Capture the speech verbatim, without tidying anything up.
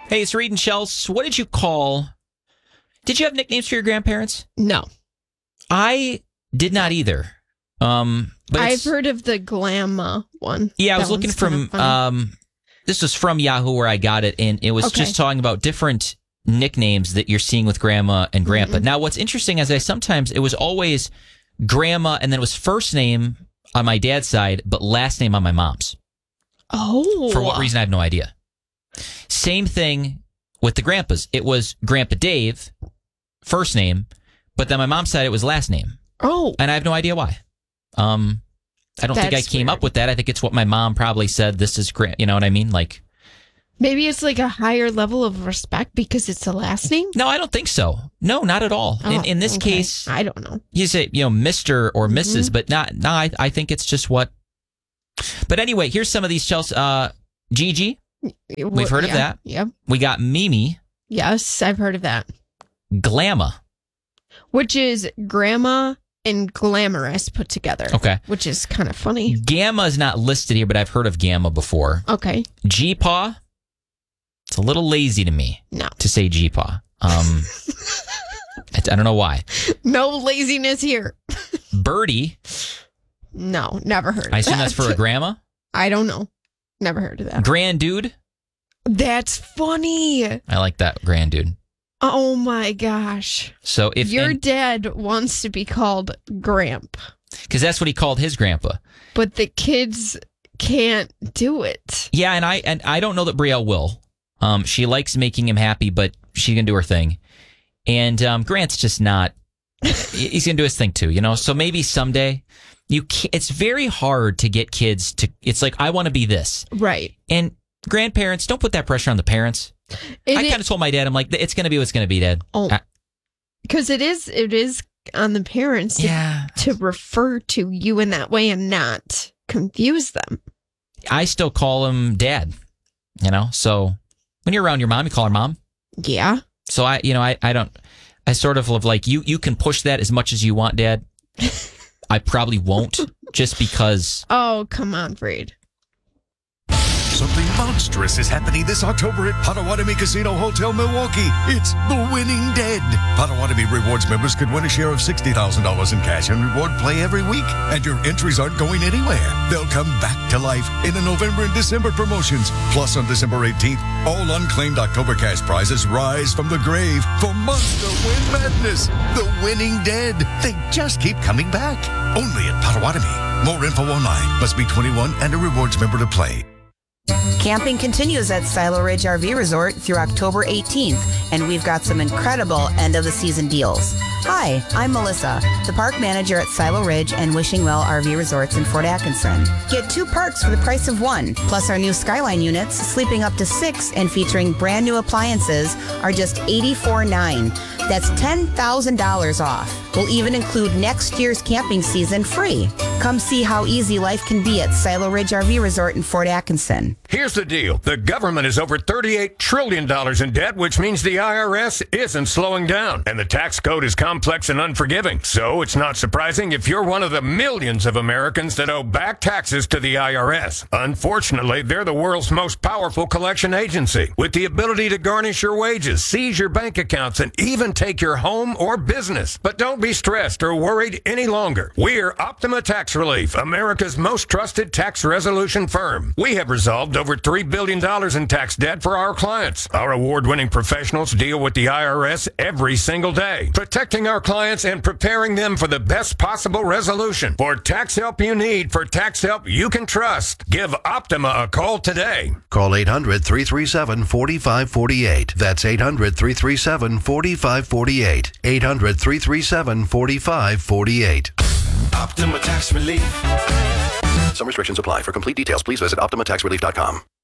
Hey, it's Reed and Chels. What did you call... Did you have nicknames for your grandparents? No. I did not either. Um, but I've heard of the Glamma one. Yeah, I was That looking one's from... kinda funny. Um, this was from Yahoo where I got it, and it was Okay. just talking about different nicknames that you're seeing with grandma and grandpa. Mm-hmm. Now, what's interesting is I sometimes... It was always grandma, and then it was first name on my dad's side, but last name on my mom's. Oh. For what reason, I have no idea. Same thing with the grandpas. It was Grandpa Dave, first name, but then my mom's side, it was last name. Oh. And I have no idea why. Um, I don't think I That's came weird. up with that. I think it's what my mom probably said. This is grand. You know what I mean? Like, Maybe it's like a higher level of respect because it's a last name? no, I don't think so. No, not at all. Oh, in, in this okay. case, I don't know. you say, you know, Mister or Missus, Mhm. but not, no, I, I think it's just what. But anyway, here's some of these Chelsea. Uh, Gigi, we've heard of Yeah. that. Yep. We got Mimi, Yes, I've heard of that. Glamma. Which is grandma and glamorous put together. Okay. Which is kind of funny. Gamma is not listed here, but I've heard of Gamma before. Okay. G-Paw. It's a little lazy to me No. to say G-Paw. Um, I, I don't know why. No laziness here. Birdie. No, never heard of I assume that. that's for a grandma. I don't know. Never heard of that. Grand Dude. That's funny. I like that, Grand Dude. Oh my gosh. So if Your and- dad wants to be called Gramp, because that's what he called his grandpa. but the kids can't do it. Yeah, and I and I don't know that Brielle will. Um, she likes making him happy, but she's gonna do her thing. And um, Grant's just not. He's gonna do his thing too, you know. So maybe someday you. Can't, it's very hard to get kids to. It's like I want to be this, Right. and grandparents don't put that pressure on the parents. And I it- kind of told my dad, I'm like, it's gonna be what's gonna be, Dad. Oh, I- because it is it is on the parents to, yeah. to refer to you in that way and not confuse them. I still call him Dad. You know, so when you're around your mom, you call her Mom. Yeah. So I, you know, I, I don't, I sort of love like you, you can push that as much as you want, Dad. I probably won't just because. Oh, come on, Freed. Something monstrous is happening this October at Potawatomi Casino Hotel Milwaukee. It's The Winning Dead. Potawatomi Rewards members could win a share of sixty thousand dollars in cash and reward play every week. And your entries aren't going anywhere. They'll come back to life in the November and December promotions. Plus, on December eighteenth, all unclaimed October cash prizes rise from the grave for Monster Win Madness. The Winning Dead. They just keep coming back. Only at Potawatomi. More info online. Must be twenty-one and a rewards member to play. Camping continues at Silo Ridge R V Resort through October eighteenth, and we've got some incredible end-of-the-season deals. Hi, I'm Melissa, the park manager at Silo Ridge and Wishing Well R V Resorts in Fort Atkinson. Get two parks for the price of one, plus our new Skyline units, sleeping up to six and featuring brand new appliances, are just eighty-four dollars and nine cents. That's ten thousand dollars off. We'll even include next year's camping season free. Come see how easy life can be at Silo Ridge R V Resort in Fort Atkinson. Here's the deal. The government is over thirty-eight trillion dollars in debt, which means the I R S isn't slowing down. And the tax code is complex and unforgiving. So it's not surprising if you're one of the millions of Americans that owe back taxes to the I R S. Unfortunately, they're the world's most powerful collection agency, with the ability to garnish your wages, seize your bank accounts, and even take your home or business. But don't be stressed or worried any longer. We're Optima Tax Relief, America's most trusted tax resolution firm. We have resolved over three billion dollars in tax debt for our clients. Our award-winning professionals deal with the I R S every single day, protecting our clients and preparing them for the best possible resolution. For tax help you need, for tax help you can trust, give Optima a call today. Call eight hundred, three three seven, four five four eight. That's eight hundred, three three seven, four five four eight. eight hundred, three three seven, four five four eight. Optima Tax Relief. Some restrictions apply. For complete details, please visit optima tax relief dot com.